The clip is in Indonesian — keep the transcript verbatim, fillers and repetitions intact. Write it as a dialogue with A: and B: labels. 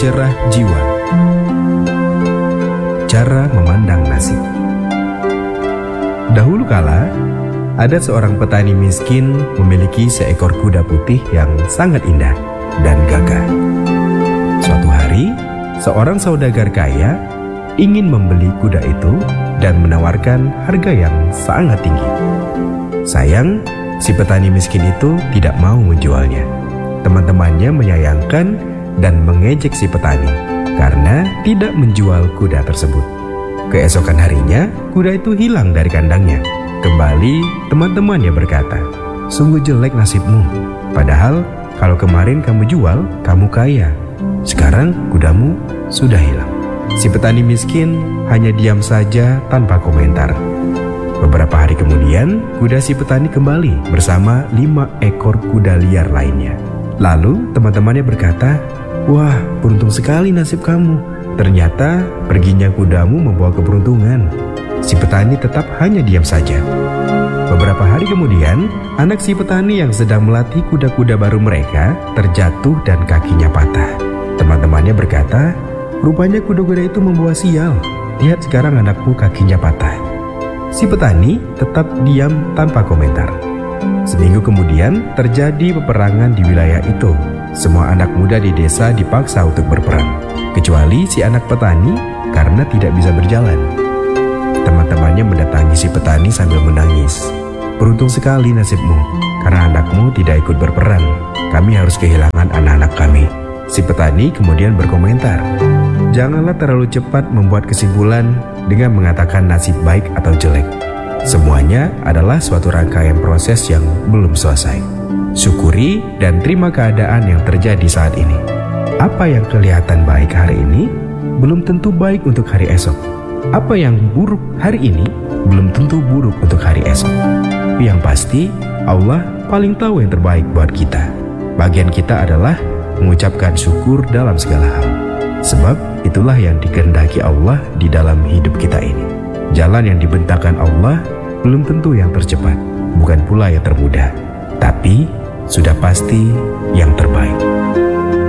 A: pencerah jiwa. Cara memandang nasib. Dahulu kala, ada seorang petani miskin memiliki seekor kuda putih yang sangat indah dan gagah. Suatu hari, seorang saudagar kaya ingin membeli kuda itu dan menawarkan harga yang sangat tinggi. Sayang, si petani miskin itu tidak mau menjualnya. Teman-temannya menyayangkan dan mengejek si petani karena tidak menjual kuda tersebut. Keesokan harinya, kuda itu hilang dari kandangnya. Kembali, teman-temannya berkata, "Sungguh jelek nasibmu. Padahal kalau kemarin kamu jual, kamu kaya. Sekarang kudamu sudah hilang." Si petani miskin hanya diam saja tanpa komentar. Beberapa hari kemudian, kuda si petani kembali bersama lima ekor kuda liar lainnya. Lalu teman-temannya berkata, "Wah, beruntung sekali nasib kamu. Ternyata perginya kudamu membawa keberuntungan." Si petani tetap hanya diam saja. Beberapa hari kemudian, anak si petani yang sedang melatih kuda-kuda baru mereka terjatuh dan kakinya patah. Teman-temannya berkata, "Rupanya kuda-kuda itu membawa sial. Lihat sekarang anakmu kakinya patah." Si petani tetap diam tanpa komentar. Seminggu kemudian terjadi peperangan di wilayah itu. Semua anak muda di desa dipaksa untuk berperang, kecuali si anak petani karena tidak bisa berjalan. Teman-temannya mendatangi si petani sambil menangis. "Beruntung sekali nasibmu, karena anakmu tidak ikut berperang. Kami harus kehilangan anak-anak kami." Si petani kemudian berkomentar, "Janganlah terlalu cepat membuat kesimpulan dengan mengatakan nasib baik atau jelek. Semuanya adalah suatu rangkaian proses yang belum selesai. Syukuri dan terima keadaan yang terjadi saat ini. Apa yang kelihatan baik hari ini, belum tentu baik untuk hari esok. Apa yang buruk hari ini, belum tentu buruk untuk hari esok. Yang pasti, Allah paling tahu yang terbaik buat kita. Bagian kita adalah mengucapkan syukur dalam segala hal. Sebab itulah yang dikehendaki Allah di dalam hidup kita ini. Jalan yang dibentangkan Allah belum tentu yang tercepat, bukan pula yang termudah, tapi sudah pasti yang terbaik."